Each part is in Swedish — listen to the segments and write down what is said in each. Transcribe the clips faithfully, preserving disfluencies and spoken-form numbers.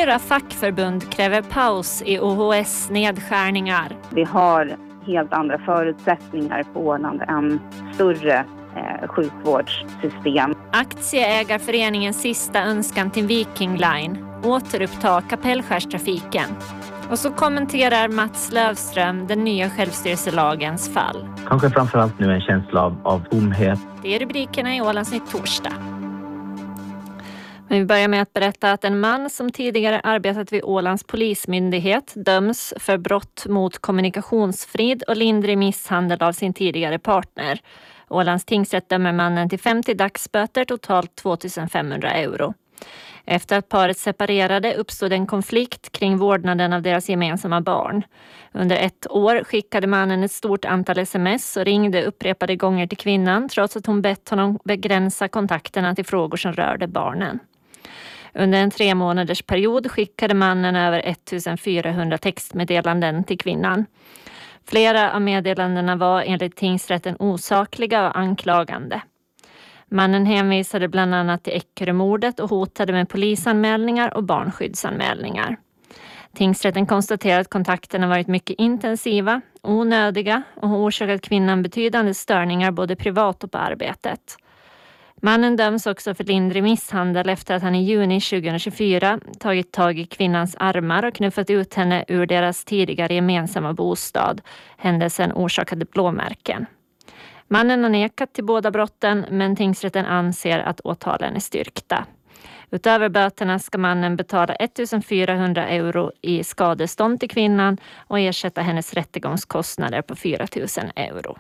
Fyra fackförbund kräver paus i O H S nedskärningar. Vi har helt andra förutsättningar på Åland än större eh, sjukvårdssystem. Aktieägarföreningens sista önskan till Viking Line: återuppta Kapellskärstrafiken. Och så kommenterar Mats Lövström den nya självstyrelselagens fall. Kanske framförallt nu en känsla av, av tomhet. Det är rubrikerna i Ålandsnytt torsdag. Men vi börjar med att berätta att en man som tidigare arbetat vid Ålands polismyndighet döms för brott mot kommunikationsfrid och lindrig misshandel av sin tidigare partner. Ålands tingsrätt dömer mannen till femtio dagsböter, totalt tvåtusenfemhundra euro. Efter att paret separerade uppstod en konflikt kring vårdnaden av deras gemensamma barn. Under ett år skickade mannen ett stort antal sms och ringde upprepade gånger till kvinnan trots att hon bett honom begränsa kontakterna till frågor som rörde barnen. Under en tre månaders period skickade mannen över ettusenfyrahundra textmeddelanden till kvinnan. Flera av meddelandena var enligt tingsrätten osakliga och anklagande. Mannen hänvisade bland annat till Eckerömordet och hotade med polisanmälningar och barnskyddsanmälningar. Tingsrätten konstaterade att kontakterna varit mycket intensiva, onödiga och orsakat kvinnan betydande störningar både privat och på arbetet. Mannen döms också för lindrig misshandel efter att han i juni tjugohundratjugofyra tagit tag i kvinnans armar och knuffat ut henne ur deras tidigare gemensamma bostad. Händelsen orsakade blåmärken. Mannen har nekat till båda brotten, men tingsrätten anser att åtalen är styrkta. Utöver böterna ska mannen betala ettusenfyrahundra euro i skadestånd till kvinnan och ersätta hennes rättegångskostnader på fyratusen euro.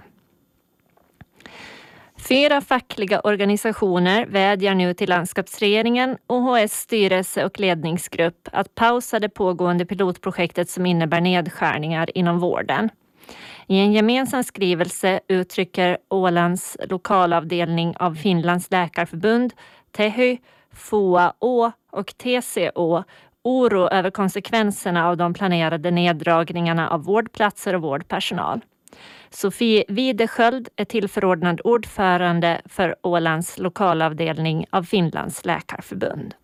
Fyra fackliga organisationer vädjar nu till landskapsregeringen, O H S styrelse och ledningsgrupp att pausa det pågående pilotprojektet som innebär nedskärningar inom vården. I en gemensam skrivelse uttrycker Ålands lokalavdelning av Finlands läkarförbund, Tehy, F O A Å och T C Å oro över konsekvenserna av de planerade neddragningarna av vårdplatser och vårdpersonal. Sofie Widesköld är tillförordnad ordförande för Ålands lokalavdelning av Finlands läkarförbund.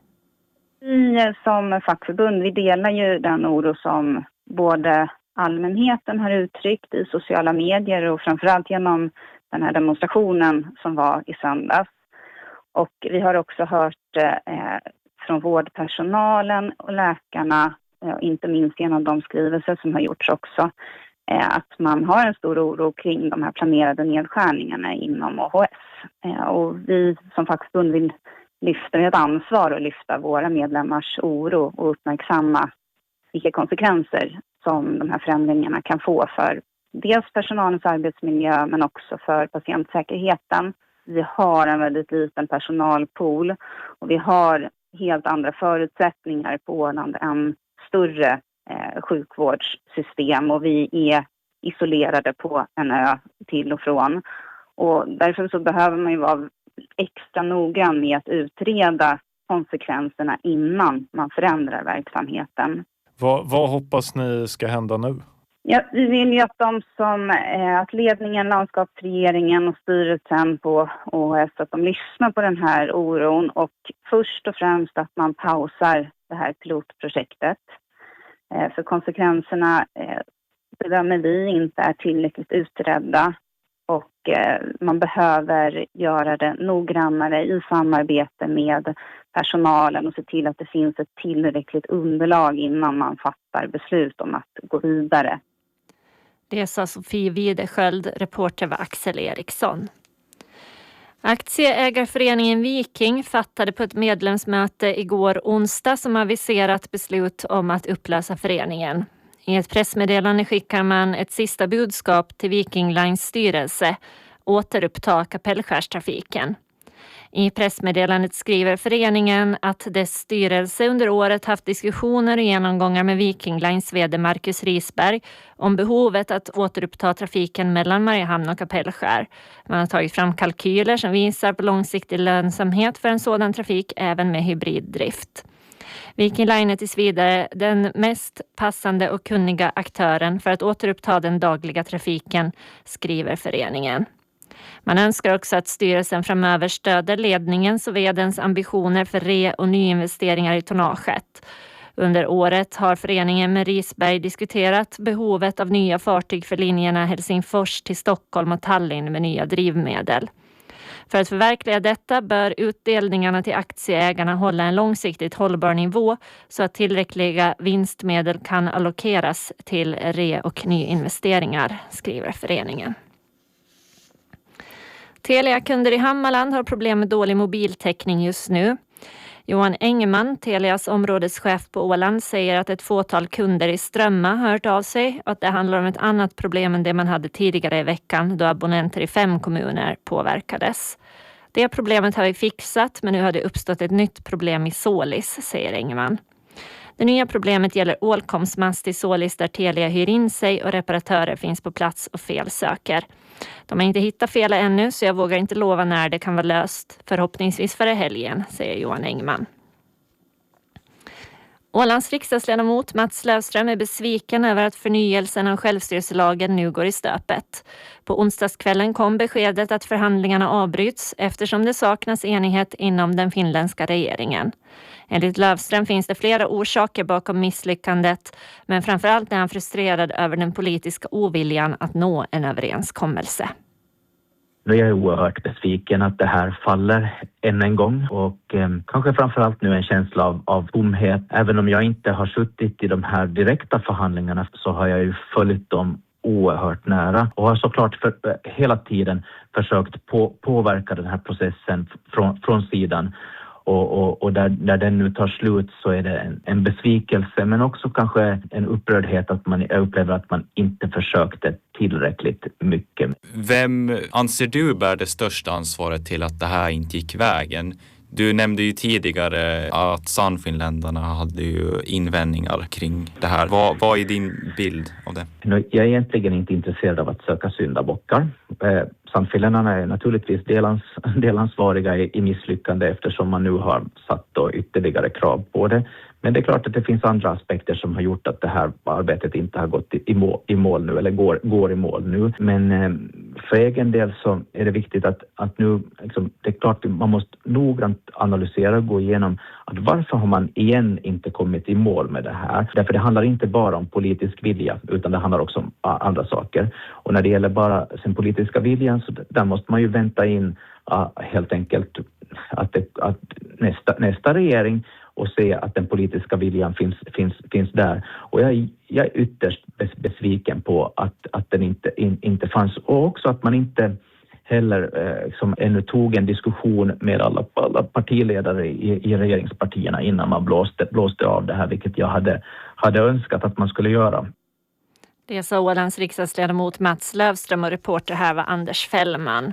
Vi som fackförbund, vi delar ju den oro som både allmänheten har uttryckt i sociala medier och framförallt genom den här demonstrationen som var i söndags. Och vi har också hört eh, från vårdpersonalen och läkarna, eh, inte minst genom de skrivelser som har gjorts också, eh, att man har en stor oro kring de här planerade nedskärningarna inom O H S. Eh, och vi som fackförbund vill lyfta ett ansvar och lyfta våra medlemmars oro och uppmärksamma vilka konsekvenser som de här förändringarna kan få för dels personalens arbetsmiljö men också för patientsäkerheten. Vi har en väldigt liten personalpool och vi har helt andra förutsättningar på Åland än större eh, sjukvårdssystem och vi är isolerade på en ö till och från. Och därför så behöver man ju vara extra noggrann med att utreda konsekvenserna innan man förändrar verksamheten. Vad, vad hoppas ni ska hända nu? Ja, vi vill ju att de som, eh, att ledningen, landskapsregeringen och styrelsen på O H S att de lyssnar på den här oron och först och främst att man pausar det här pilotprojektet. Eh, för konsekvenserna eh, bedömer vi inte är tillräckligt utredda och eh, man behöver göra det noggrannare i samarbete med personalen och se till att det finns ett tillräckligt underlag innan man fattar beslut om att gå vidare. Det sa Sofie Widesköld, reporter var Axel Eriksson. Aktieägarföreningen Viking fattade på ett medlemsmöte igår onsdag som aviserat beslut om att upplösa föreningen. I ett pressmeddelande skickar man ett sista budskap till Viking Lines styrelse: återuppta Kapellskärstrafiken. I pressmeddelandet skriver föreningen att dess styrelse under året haft diskussioner och genomgångar med Viking Lines vd Marcus Risberg om behovet att återuppta trafiken mellan Mariehamn och Kapellskär. Man har tagit fram kalkyler som visar på långsiktig lönsamhet för en sådan trafik även med hybriddrift. Viking Line är tills vidare den mest passande och kunniga aktören för att återuppta den dagliga trafiken, skriver föreningen. Man önskar också att styrelsen framöver stöder ledningens och vd:ns ambitioner för re- och nyinvesteringar i tonnaget. Under året har föreningen med Risberg diskuterat behovet av nya fartyg för linjerna Helsingfors till Stockholm och Tallinn med nya drivmedel. För att förverkliga detta bör utdelningarna till aktieägarna hålla en långsiktigt hållbar nivå så att tillräckliga vinstmedel kan allokeras till re- och nyinvesteringar, skriver föreningen. Telia-kunder i Hammarland har problem med dålig mobiltäckning just nu. Johan Engman, Telias områdeschef på Åland, säger att ett fåtal kunder i Strömma har hört av sig och att det handlar om ett annat problem än det man hade tidigare i veckan då abonnenter i fem kommuner påverkades. Det problemet har vi fixat, men nu har det uppstått ett nytt problem i Sålis, säger Engman. Det nya problemet gäller ålkomstmast i Sålis där Telia hyr in sig och reparatörer finns på plats och felsöker. De har inte hittat fel ännu så jag vågar inte lova när det kan vara löst. Förhoppningsvis före helgen, säger Johan Engman. Ålands riksdagsledamot Mats Löfström är besviken över att förnyelsen av självstyrelselagen nu går i stöpet. På onsdagskvällen kom beskedet att förhandlingarna avbryts eftersom det saknas enighet inom den finländska regeringen. Enligt Löfström finns det flera orsaker bakom misslyckandet, men framförallt är han frustrerad över den politiska oviljan att nå en överenskommelse. Jag är oerhört besviken att det här faller än en gång och eh, kanske framförallt nu en känsla av, av tomhet. Även om jag inte har suttit i de här direkta förhandlingarna så har jag ju följt dem oerhört nära och har såklart för, eh, hela tiden försökt på, påverka den här processen från, från sidan. Och, och, och där, där den nu tar slut så är det en, en besvikelse men också kanske en upprördhet att man upplever att man inte försökte tillräckligt mycket. Vem anser du bär det största ansvaret till att det här inte gick vägen? Du nämnde ju tidigare att Sannfinländarna hade ju invändningar kring det här. Vad, vad är din bild av det? Jag är egentligen inte intresserad av att söka syndabockar. Eh, Sannfinländarna är naturligtvis delans, delansvariga i, i misslyckande eftersom man nu har satt då ytterligare krav på det. Men det är klart att det finns andra aspekter som har gjort att det här arbetet inte har gått i, i, mål, i mål nu eller går, går i mål nu. Men eh, för egen del så är det viktigt att, att nu, liksom, det är klart att man måste noggrant analysera och gå igenom att varför har man igen inte kommit i mål med det här. Därför det handlar inte bara om politisk vilja utan det handlar också om andra saker. Och när det gäller bara den politiska viljan så där måste man ju vänta in uh, helt enkelt att, det, att nästa, nästa regering och se att den politiska viljan finns, finns, finns där. Och jag, jag är ytterst besviken på att, att den inte, in, inte fanns. Och också att man inte heller eh, som ännu tog en diskussion med alla, alla partiledare i, i regeringspartierna innan man blåste, blåste av det här, vilket jag hade, hade önskat att man skulle göra. Det sa Ålands riksdagsledamot Mats Löfström och reporter här var Anders Fällman.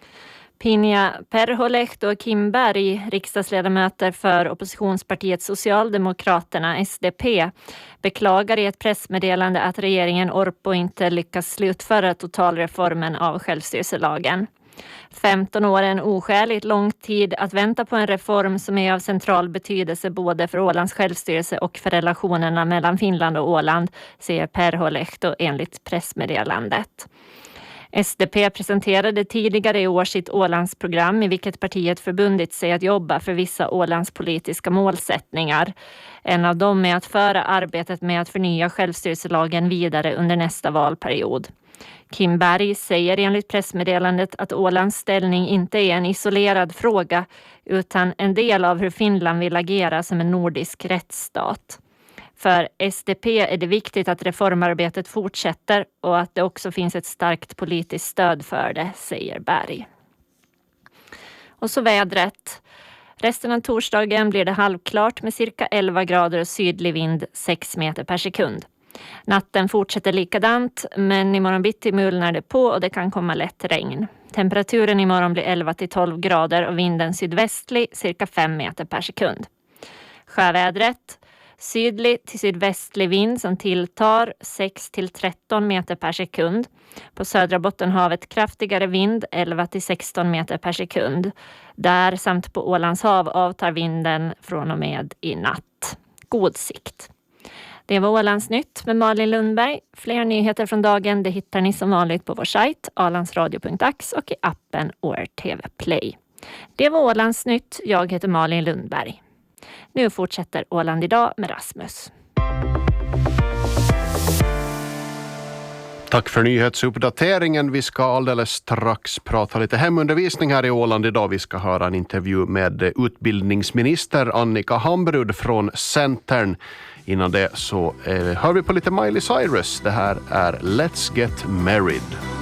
Pinja Perholehto och Kim Berg, riksdagsledamöter för oppositionspartiet Socialdemokraterna S D P, beklagar i ett pressmeddelande att regeringen Orpo inte lyckas slutföra totalreformen av självstyrelselagen. femton år är en oskäligt lång tid att vänta på en reform som är av central betydelse både för Ålands självstyrelse och för relationerna mellan Finland och Åland, säger Perholehto enligt pressmeddelandet. S D P presenterade tidigare i år sitt Ålandsprogram i vilket partiet förbundit sig att jobba för vissa Ålands politiska målsättningar. En av dem är att föra arbetet med att förnya självstyrelselagen vidare under nästa valperiod. Kim Berg säger enligt pressmeddelandet att Ålands ställning inte är en isolerad fråga utan en del av hur Finland vill agera som en nordisk rättsstat. För S D P är det viktigt att reformarbetet fortsätter och att det också finns ett starkt politiskt stöd för det, säger Berg. Och så vädret. Resten av torsdagen blir det halvklart med cirka elva grader och sydlig vind sex meter per sekund. Natten fortsätter likadant men imorgon bitti mulnar det på och det kan komma lätt regn. Temperaturen imorgon blir elva till tolv grader och vinden sydvästlig cirka fem meter per sekund. Sjövädret. Sydlig till sydvästlig vind som tilltar sex till tretton meter per sekund. På södra Bottenhavet kraftigare vind elva till sexton meter per sekund. Där samt på Ålands hav avtar vinden från och med i natt. God sikt. Det var Ålands nytt med Malin Lundberg. Fler nyheter från dagen det hittar ni som vanligt på vår sajt ålandsradio punkt ax och i appen O R T V Play. Det var Ålands nytt. Jag heter Malin Lundberg. Nu fortsätter Åland idag med Rasmus. Tack för nyhetsuppdateringen. Vi ska alldeles strax prata lite hemundervisning här i Åland idag. Vi ska höra en intervju med utbildningsminister Annika Hambrud från Centern. Innan det så eh, hör vi på lite Miley Cyrus. Det här är Let's Get Married.